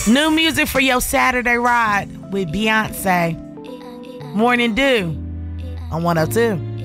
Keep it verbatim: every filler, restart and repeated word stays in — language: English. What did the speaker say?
New music for your Saturday ride with Beyonce. Morning Dew on one oh two.